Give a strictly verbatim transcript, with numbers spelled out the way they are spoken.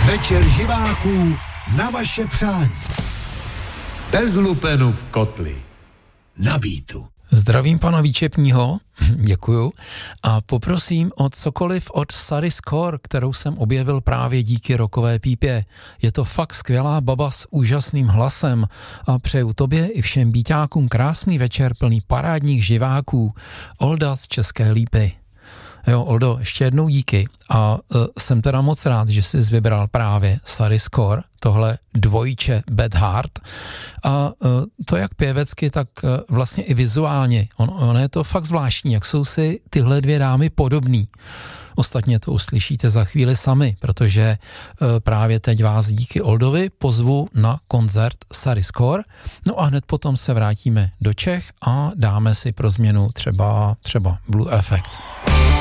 Večer živáků na vaše přání. Bez lupenu v kotli. Na Beatu. Zdravím pana Výčepního, děkuju, a poprosím o cokoliv od Sary Score, kterou jsem objevil právě díky rockové pípě. Je to fakt skvělá baba s úžasným hlasem a přeju tobě i všem Bíťákům krásný večer plný parádních živáků. Olda z České Lípy. Jo, Oldo, ještě jednou díky a uh, jsem teda moc rád, že jsi vybral právě Sary Score, tohle dvojče Bad Heart a uh, to jak pěvecky, tak uh, vlastně i vizuálně. On, on je to fakt zvláštní, jak jsou si tyhle dvě dámy podobný. Ostatně to uslyšíte za chvíli sami, protože uh, právě teď vás díky Oldovi pozvu na koncert Sary Score. No a hned potom se vrátíme do Čech a dáme si pro změnu třeba, třeba Blue Effect.